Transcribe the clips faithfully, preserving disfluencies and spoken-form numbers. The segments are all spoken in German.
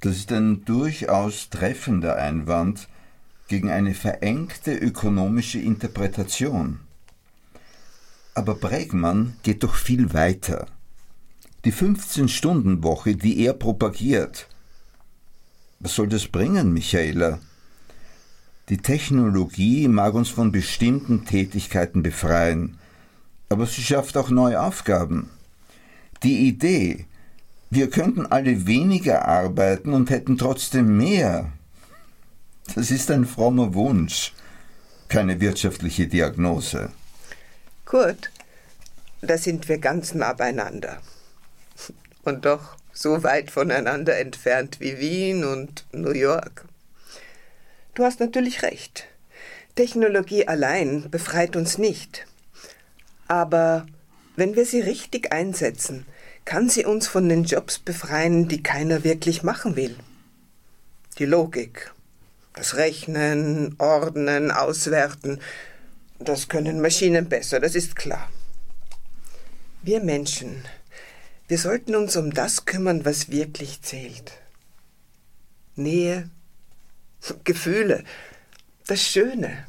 Das ist ein durchaus treffender Einwand gegen eine verengte ökonomische Interpretation. Aber Bregmann geht doch viel weiter. Die fünfzehn-Stunden-Woche, die er propagiert. Was soll das bringen, Michaela? Die Technologie mag uns von bestimmten Tätigkeiten befreien, aber sie schafft auch neue Aufgaben. Die Idee, wir könnten alle weniger arbeiten und hätten trotzdem mehr, das ist ein frommer Wunsch, keine wirtschaftliche Diagnose. Kurt, da sind wir ganz nah beieinander. Und doch so weit voneinander entfernt wie Wien und New York. Du hast natürlich recht. Technologie allein befreit uns nicht. Aber wenn wir sie richtig einsetzen, kann sie uns von den Jobs befreien, die keiner wirklich machen will. Die Logik, das Rechnen, Ordnen, Auswerten, das können Maschinen besser, das ist klar. Wir Menschen, wir sollten uns um das kümmern, was wirklich zählt. Nähe, Gefühle, das Schöne.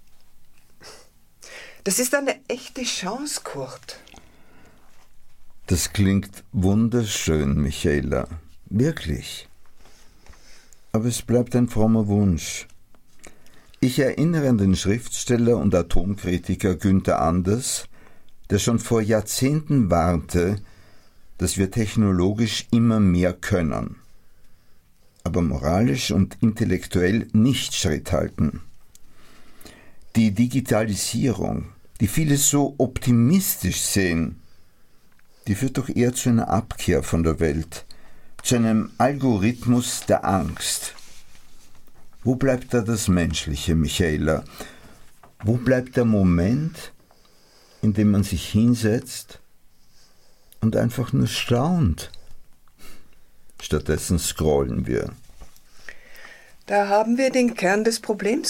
Das ist eine echte Chance, Kurt. Das klingt wunderschön, Michaela. Wirklich. Aber es bleibt ein frommer Wunsch. Ich erinnere an den Schriftsteller und Atomkritiker Günther Anders, der schon vor Jahrzehnten warnte, dass wir technologisch immer mehr können, aber moralisch und intellektuell nicht Schritt halten. Die Digitalisierung, die viele so optimistisch sehen, die führt doch eher zu einer Abkehr von der Welt, zu einem Algorithmus der Angst. Wo bleibt da das Menschliche, Michaela? Wo bleibt der Moment, in dem man sich hinsetzt und einfach nur staunt? Stattdessen scrollen wir. Da haben wir den Kern des Problems